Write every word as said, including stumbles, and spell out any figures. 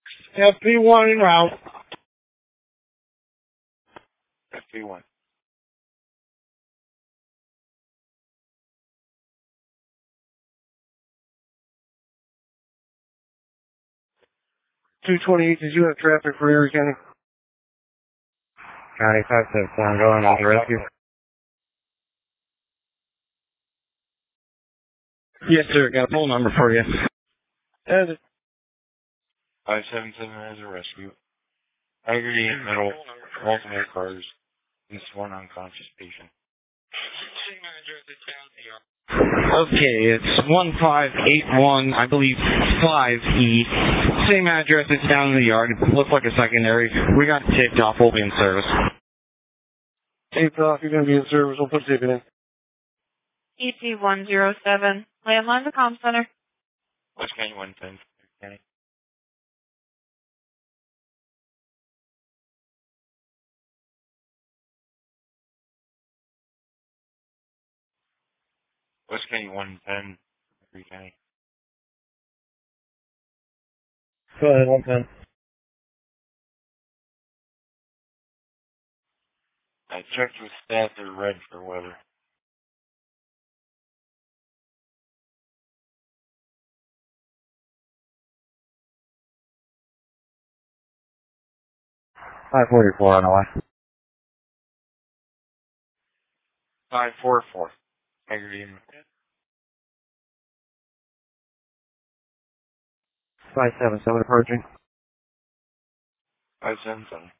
F P one en route. F P one. two twenty-eight, did you have traffic for Erie County? County five six one, going on the rescue. Yes, sir. Got a phone number for you. That's it. five seven seven has a rescue. Haggerty in middle, multiple cars. This one unconscious patient. Okay, it's one five eight one, I believe, five E. Same address, it's down in the yard. It looks like a secondary. We got tipped off, we'll be in service. Taped off, you're going to be in service. We'll put ticket in. E T one zero seven, landline to comm center. West County one ten, County. West County one ten, Erie County. Go ahead, one ten. I checked with staff, they're red for weather. five forty-four on the way. five four four. Haggerty in five seven seven approaching. five seven seven.